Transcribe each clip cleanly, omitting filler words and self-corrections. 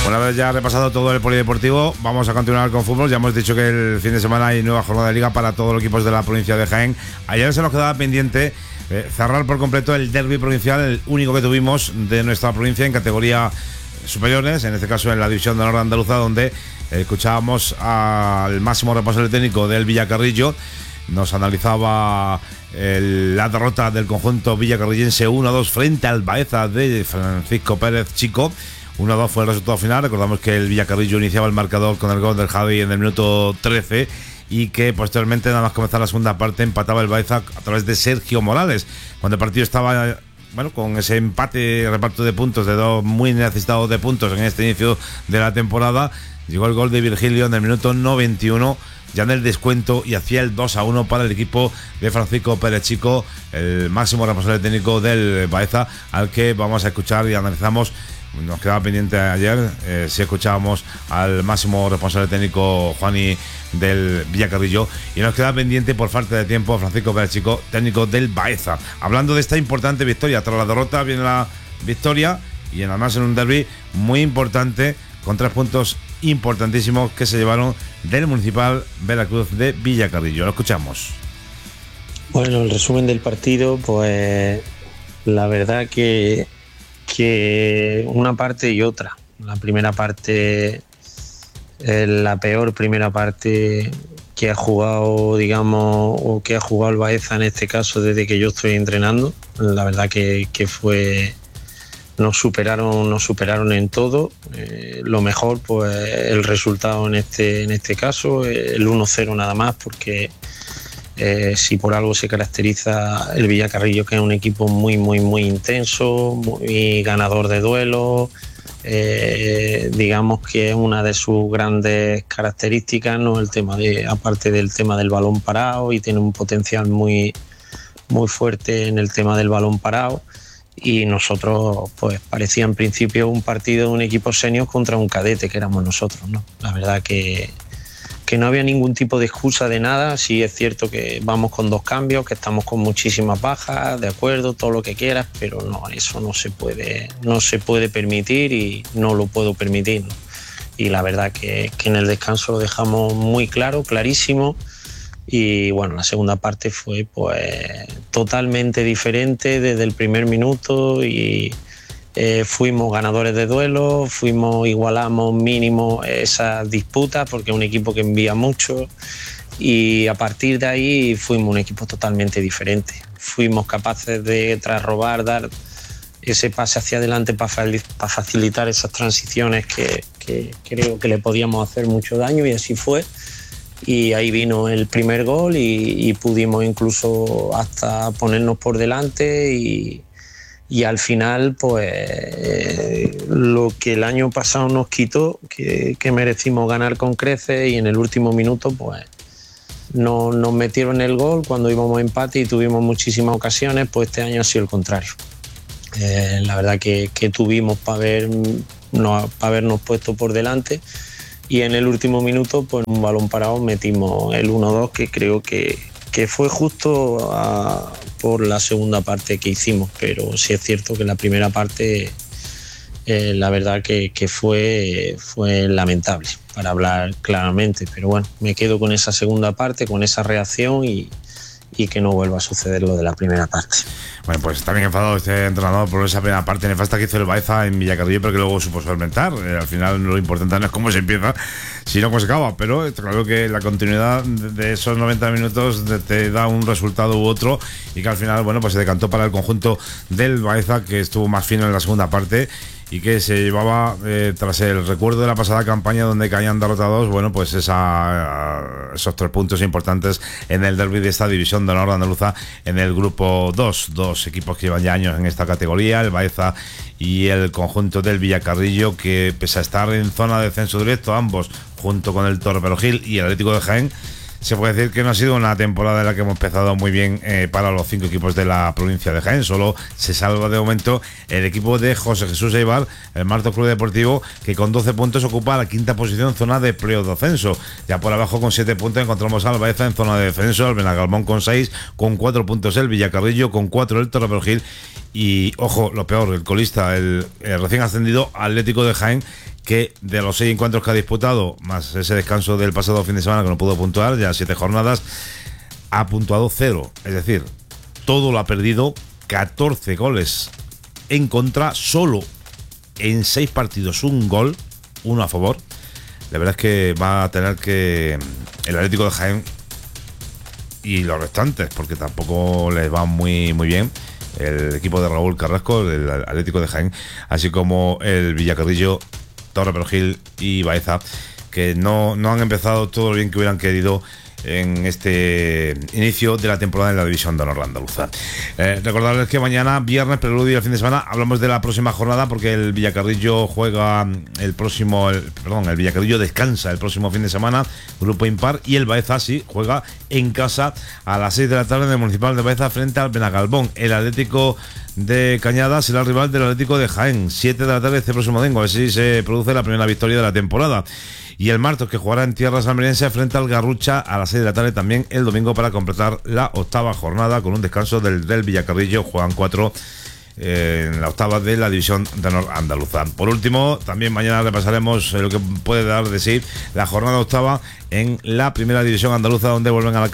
Una vez ya repasado todo el polideportivo, vamos a continuar con fútbol. Ya hemos dicho que el fin de semana hay nueva jornada de liga para todos los equipos de la provincia de Jaén. Ayer se nos quedaba pendiente cerrar por completo el derbi provincial, el único que tuvimos de nuestra provincia en categoría superiores, en este caso en la división de honor andaluza, donde escuchábamos al máximo responsable técnico del Villacarrillo. Nos analizaba la derrota del conjunto villacarrillense 1-2 frente al Baeza de Francisco Pérez Chico. 1-2 fue el resultado final. Recordamos que el Villacarrillo iniciaba el marcador con el gol del Javi en el minuto 13 y que posteriormente, nada más comenzar la segunda parte, empataba el Baeza a través de Sergio Morales. Cuando el partido estaba, bueno, con ese empate, reparto de puntos de dos muy necesitados de puntos en este inicio de la temporada, llegó el gol de Virgilio en el minuto 91, ya en el descuento, y hacía el 2-1 para el equipo de Francisco Pérez Chico, el máximo responsable técnico del Baeza, al que vamos a escuchar y analizamos. Nos quedaba pendiente ayer si escuchábamos al máximo responsable técnico Juani del Villacarrillo, y nos queda pendiente por falta de tiempo Francisco Pérez Chico, técnico del Baeza, hablando de esta importante victoria. Tras la derrota viene la victoria, y además en un derbi muy importante, con 3 puntos importantísimos que se llevaron del Municipal Veracruz de Villacarrillo. Lo escuchamos. Bueno, el resumen del partido, pues la verdad que una parte y otra. La primera parte es la peor primera parte que ha jugado, digamos, o que ha jugado el Baeza en este caso desde que yo estoy entrenando. La verdad que fue... Nos superaron en todo. Lo mejor, pues el resultado en este caso, el 1-0 nada más, porque si por algo se caracteriza el Villacarrillo, que es un equipo muy intenso, muy ganador de duelos, digamos que es una de sus grandes características, ¿no? Aparte del tema del balón parado, y tiene un potencial muy fuerte en el tema del balón parado. Y nosotros, pues parecía en principio un partido de un equipo senior contra un cadete, que éramos nosotros, ¿no? La verdad que no había ningún tipo de excusa de nada. Sí es cierto que vamos con 2 cambios, que estamos con muchísimas bajas, de acuerdo, todo lo que quieras, pero no, eso no se puede permitir, y no lo puedo permitir, ¿no? Y la verdad que en el descanso lo dejamos muy claro, clarísimo. Y bueno, la segunda parte fue pues totalmente diferente desde el primer minuto, y fuimos ganadores de duelo, igualamos mínimo esas disputas, porque es un equipo que envía mucho, y a partir de ahí fuimos un equipo totalmente diferente. Fuimos capaces de, tras robar, dar ese pase hacia adelante para facilitar esas transiciones que creo que le podíamos hacer mucho daño, y así fue. Y ahí vino el primer gol, y pudimos incluso hasta ponernos por delante, y al final pues lo que el año pasado nos quitó, que merecimos ganar con creces, y en el último minuto pues nos metieron el gol cuando íbamos a empate y tuvimos muchísimas ocasiones. Pues este año ha sido el contrario. La verdad que tuvimos para habernos puesto por delante, y en el último minuto, pues en un balón parado metimos el 1-2, que creo que fue justo por la segunda parte que hicimos. Pero sí es cierto que la primera parte, la verdad que fue lamentable, para hablar claramente. Pero bueno, me quedo con esa segunda parte, con esa reacción, y que no vuelva a suceder lo de la primera parte. Bueno, pues está bien enfadado este entrenador por esa primera parte nefasta que hizo el Baeza en Villacarrillo, pero que luego supo solventar. Al final lo importante no es cómo se empieza, sino cómo se acaba. Pero está claro que la continuidad de esos 90 minutos te da un resultado u otro, y que al final, bueno, pues se decantó para el conjunto del Baeza, que estuvo más fino en la segunda parte, y que se llevaba, tras el recuerdo de la pasada campaña donde caían derrotados, bueno, pues esos 3 puntos importantes en el derbi de esta división de honor andaluza, en el grupo 2. 2 equipos que llevan ya años en esta categoría, el Baeza y el conjunto del Villacarrillo, que pese a estar en zona de descenso directo, ambos junto con el Torre Perogil y el Atlético de Jaén, se puede decir que no ha sido una temporada en la que hemos empezado muy bien para los 5 equipos de la provincia de Jaén. Solo se salva de momento el equipo de José Jesús Eibar, el Martos Club Deportivo, que con 12 puntos ocupa la 5ª posición, zona de playoff de ascenso. Ya por abajo, con 7 puntos, encontramos al Baeza en zona de descenso, al Benagalmón con 6, con 4 puntos el Villacarrillo, con 4 el Torre Perogil, y ojo, lo peor, el colista, el recién ascendido Atlético de Jaén, que de los 6 encuentros que ha disputado, más ese descanso del pasado fin de semana que no pudo puntuar, ya 7 jornadas, ha puntuado 0. Es decir, todo lo ha perdido, 14 goles en contra, solo en 6 partidos un gol, 1 a favor. La verdad es que va a tener que el Atlético de Jaén y los restantes, porque tampoco les va muy bien, el equipo de Raúl Carrasco, el Atlético de Jaén, así como el Villacarrillo, Torre Perojil y Baeza, que no han empezado todo lo bien que hubieran querido en este inicio de la temporada en la División de Honor andaluza. Recordarles que mañana, viernes, preludio del fin de semana, hablamos de la próxima jornada, porque el Villacarrillo juega el Villacarrillo descansa el próximo fin de semana, grupo impar, y el Baeza sí juega en casa a las 6 de la tarde en el Municipal de Baeza frente al Benagalbón. El Atlético de Cañada será el rival del Atlético de Jaén, 7 de la tarde este próximo domingo, a ver si se produce la primera victoria de la temporada. Y el Martos, que jugará en tierras almerienses frente al Garrucha a las 6 de la tarde también el domingo, para completar la 8ª jornada con un descanso del Villacarrillo. Juegan 4 en la 8ª de la División de Honor andaluza. Por último, también mañana repasaremos lo que puede dar de sí la jornada 8ª en la Primera División andaluza, donde vuelven a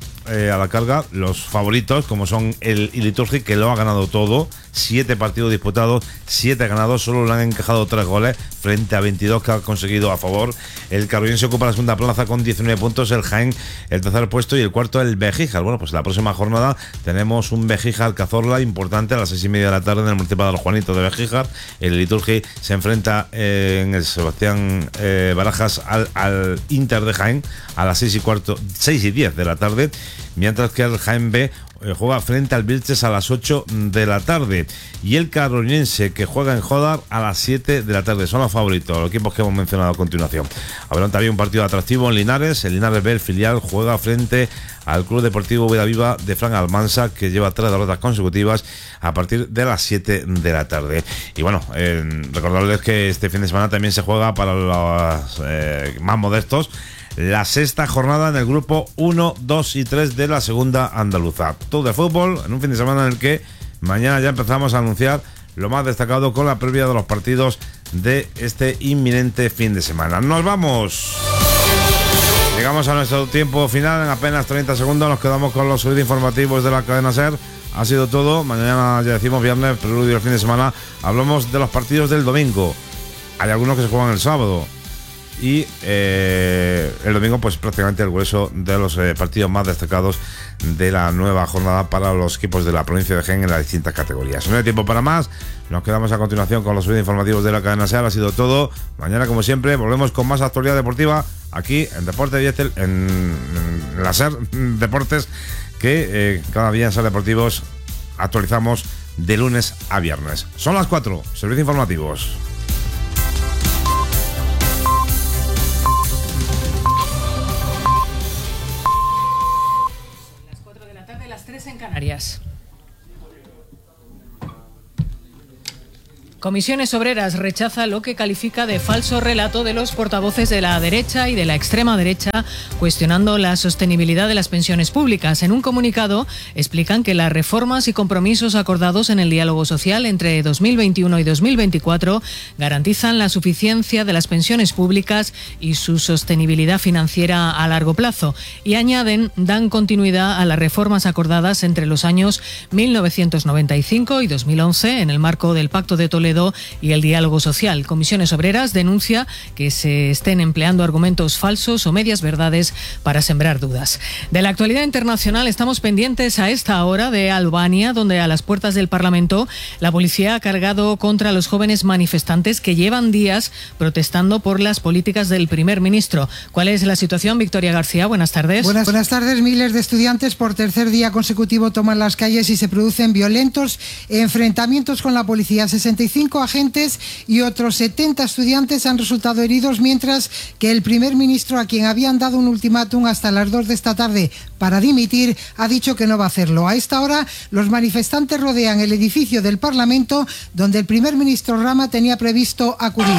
la carga los favoritos, como son el Iliturgi, que lo ha ganado todo, 7 partidos disputados, 7 ganados, solo le han encajado 3 goles frente a 22 que ha conseguido a favor. El Carollense ocupa la segunda plaza con 19 puntos, el Jaén el tercer puesto y el cuarto el Bejíjar. Bueno, pues la próxima jornada tenemos un Bejíjar Cazorla importante a las 6:30 de la tarde en el Municipal de los Juanitos de Bejíjar. El Liturgi se enfrenta en el Sebastián Barajas al Inter de Jaén a las 6:10 de la tarde, mientras que el Jaén B juega frente al Vilches a las 8 de la tarde, y el Carollense, que juega en Jodar, a las 7 de la tarde. Son los favoritos, los equipos que hemos mencionado a continuación. Habrá también un partido atractivo en Linares. El Linares B, el filial, juega frente al Club Deportivo Vidaviva de Fran Almansa, que lleva 3 derrotas consecutivas, a partir de las 7 de la tarde. Y bueno, recordarles que este fin de semana también se juega, para los más modestos, la 6ª jornada en el grupo 1, 2 y 3 de la segunda andaluza. Todo de fútbol en un fin de semana en el que mañana ya empezamos a anunciar lo más destacado con la previa de los partidos de este inminente fin de semana. ¡Nos vamos! Llegamos a nuestro tiempo final, en apenas 30 segundos nos quedamos con los subidos informativos de la cadena SER. Ha sido todo. Mañana, ya decimos, viernes, preludio del fin de semana, hablamos de los partidos del domingo. Hay algunos que se juegan el sábado. Y el domingo, pues prácticamente el grueso de los partidos más destacados de la nueva jornada para los equipos de la provincia de Jaén en las distintas categorías. No hay tiempo para más, nos quedamos a continuación con los subidos informativos de la cadena SER. Ha sido todo. Mañana, como siempre, volvemos con más actualidad deportiva aquí en Deporte Diesel, en la SER Deportes, que cada día en SER Deportivos actualizamos de lunes a viernes. Son las 4, servicios informativos. En Canarias. Comisiones Obreras rechaza lo que califica de falso relato de los portavoces de la derecha y de la extrema derecha, cuestionando la sostenibilidad de las pensiones públicas. En un comunicado explican que las reformas y compromisos acordados en el diálogo social entre 2021 y 2024 garantizan la suficiencia de las pensiones públicas y su sostenibilidad financiera a largo plazo. Y añaden, dan continuidad a las reformas acordadas entre los años 1995 y 2011 en el marco del Pacto de Toledo y el diálogo social. Comisiones Obreras denuncia que se estén empleando argumentos falsos o medias verdades para sembrar dudas. De la actualidad internacional estamos pendientes a esta hora de Albania, donde a las puertas del Parlamento la policía ha cargado contra los jóvenes manifestantes que llevan días protestando por las políticas del primer ministro. ¿Cuál es la situación? Victoria García, buenas tardes. Buenas tardes. Miles de estudiantes por tercer día consecutivo toman las calles y se producen violentos enfrentamientos con la policía. 65 agentes y otros 70 estudiantes han resultado heridos, mientras que el primer ministro, a quien habían dado un ultimátum hasta las 2 de esta tarde para dimitir, ha dicho que no va a hacerlo. A esta hora, los manifestantes rodean el edificio del Parlamento, donde el primer ministro Rama tenía previsto acudir.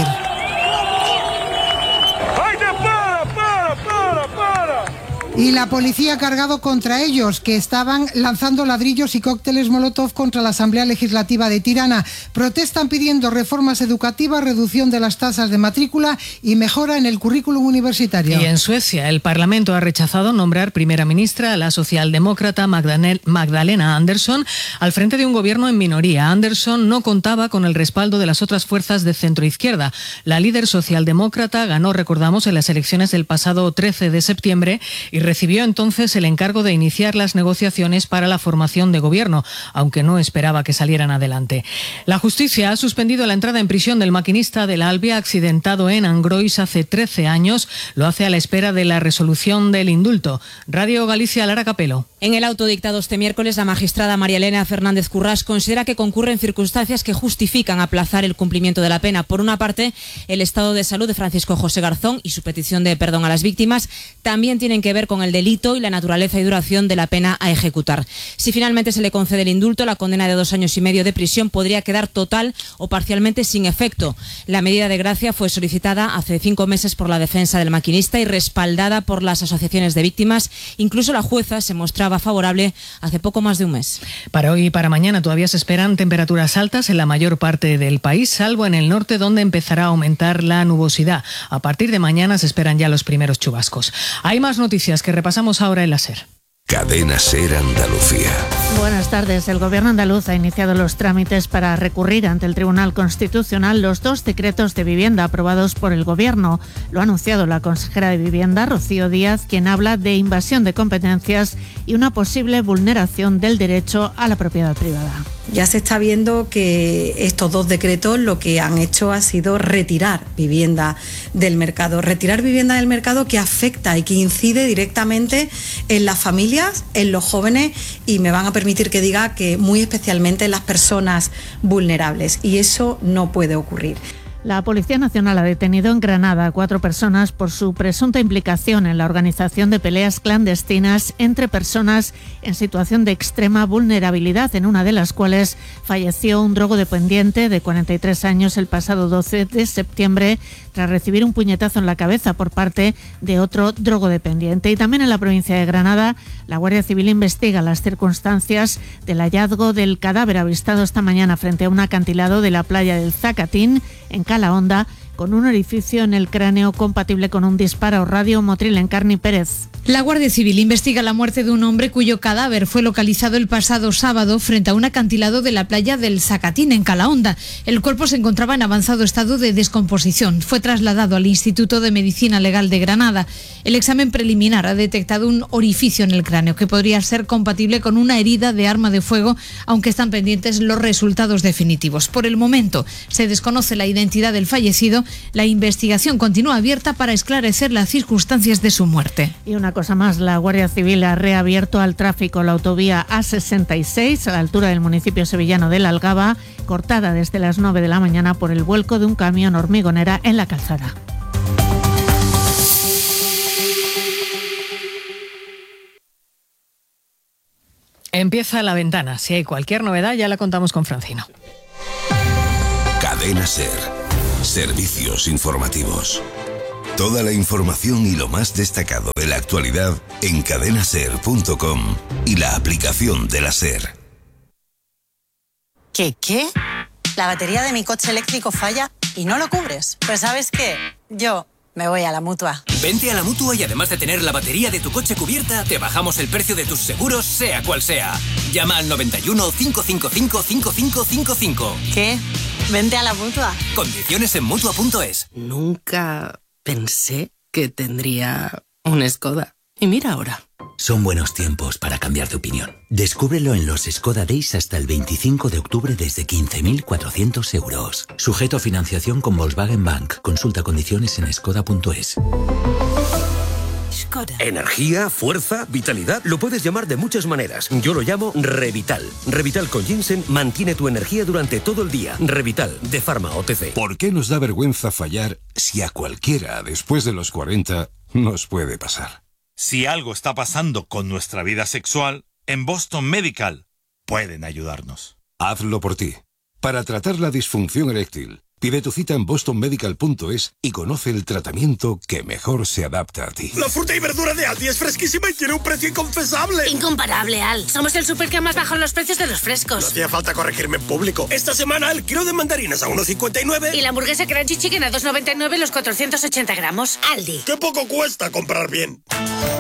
Y la policía ha cargado contra ellos, que estaban lanzando ladrillos y cócteles Molotov contra la Asamblea Legislativa de Tirana. Protestan pidiendo reformas educativas, reducción de las tasas de matrícula y mejora en el currículum universitario. Y en Suecia, el Parlamento ha rechazado nombrar primera ministra a la socialdemócrata Magdalena Andersson al frente de un gobierno en minoría. Andersson no contaba con el respaldo de las otras fuerzas de centroizquierda. La líder socialdemócrata ganó, recordamos, en las elecciones del pasado 13 de septiembre y recibió entonces el encargo de iniciar las negociaciones para la formación de gobierno, aunque no esperaba que salieran adelante. La justicia ha suspendido la entrada en prisión del maquinista del Albia accidentado en Angrois hace 13 años. Lo hace a la espera de la resolución del indulto. Radio Galicia, Lara Capelo. En el auto dictado este miércoles, la magistrada María Elena Fernández Currás considera que concurren circunstancias que justifican aplazar el cumplimiento de la pena. Por una parte, el estado de salud de Francisco José Garzón y su petición de perdón a las víctimas también tienen que ver con el delito y la naturaleza y duración de la pena a ejecutar. Si finalmente se le concede el indulto, la condena de 2 años y medio de prisión podría quedar total o parcialmente sin efecto. La medida de gracia fue solicitada hace 5 meses por la defensa del maquinista y respaldada por las asociaciones de víctimas. Incluso la jueza se mostraba favorable hace poco más de un mes. Para hoy y para mañana todavía se esperan temperaturas altas en la mayor parte del país, salvo en el norte, donde empezará a aumentar la nubosidad. A partir de mañana se esperan ya los primeros chubascos. Hay más noticias que repasamos ahora en la SER. Cadena SER Andalucía. Buenas tardes. El Gobierno andaluz ha iniciado los trámites para recurrir ante el Tribunal Constitucional los 2 decretos de vivienda aprobados por el Gobierno. Lo ha anunciado la consejera de Vivienda, Rocío Díaz, quien habla de invasión de competencias y una posible vulneración del derecho a la propiedad privada. Ya se está viendo que estos 2 decretos lo que han hecho ha sido retirar vivienda del mercado. Retirar vivienda del mercado que afecta y que incide directamente en las familias, en los jóvenes y me van a permitir que diga que muy especialmente en las personas vulnerables. Y eso no puede ocurrir. La Policía Nacional ha detenido en Granada a 4 personas por su presunta implicación en la organización de peleas clandestinas entre personas en situación de extrema vulnerabilidad, en una de las cuales falleció un drogodependiente de 43 años el pasado 12 de septiembre tras recibir un puñetazo en la cabeza por parte de otro drogodependiente. Y también en la provincia de Granada, la Guardia Civil investiga las circunstancias del hallazgo del cadáver avistado esta mañana frente a un acantilado de la playa del Zacatín, en Calahonda, con un orificio en el cráneo compatible con un disparo radiomotriz en Carni Pérez. La Guardia Civil investiga la muerte de un hombre cuyo cadáver fue localizado el pasado sábado frente a un acantilado de la playa del Zacatín, en Calahonda. El cuerpo se encontraba en avanzado estado de descomposición. Fue trasladado al Instituto de Medicina Legal de Granada. El examen preliminar ha detectado un orificio en el cráneo que podría ser compatible con una herida de arma de fuego, aunque están pendientes los resultados definitivos. Por el momento se desconoce la identidad del fallecido. La investigación continúa abierta para esclarecer las circunstancias de su muerte. Y una cosa más, la Guardia Civil ha reabierto al tráfico la autovía A66 a la altura del municipio sevillano de La Algaba, cortada desde las 9 de la mañana por el vuelco de un camión hormigonera en la calzada. Empieza La Ventana. Si hay cualquier novedad ya la contamos con Francino. Cadena SER. Servicios informativos. Toda la información y lo más destacado de la actualidad en cadenaser.com y la aplicación de la SER. ¿Qué? La batería de mi coche eléctrico falla y no lo cubres. Pues ¿sabes qué? Yo me voy a la Mutua. Vente a la Mutua y además de tener la batería de tu coche cubierta, te bajamos el precio de tus seguros, sea cual sea. Llama al 91 555 5555. ¿Qué? Vente a la Mutua. Condiciones en Mutua.es. Nunca pensé que tendría un Skoda. Y mira ahora. Son buenos tiempos para cambiar de opinión. Descúbrelo en los Skoda Days hasta el 25 de octubre desde 15.400 euros. Sujeto a financiación con Volkswagen Bank. Consulta condiciones en skoda.es. Energía, fuerza, vitalidad, lo puedes llamar de muchas maneras. Yo lo llamo Revital. Revital con ginseng mantiene tu energía durante todo el día. Revital, de Pharma OTC. ¿Por qué nos da vergüenza fallar si a cualquiera después de los 40 nos puede pasar? Si algo está pasando con nuestra vida sexual, en Boston Medical pueden ayudarnos. Hazlo por ti. Para tratar la disfunción eréctil, Pide tu cita en bostonmedical.es y conoce el tratamiento que mejor se adapta a ti. La fruta y verdura de Aldi es fresquísima y tiene un precio inconfesable. Incomparable, Al. Somos el súper que más baja los precios de los frescos. No hacía falta corregirme en público. Esta semana el kilo de mandarinas a 1,59. Y la hamburguesa Crunchy Chicken a 2,99 los 480 gramos. Aldi. ¡Qué poco cuesta comprar bien!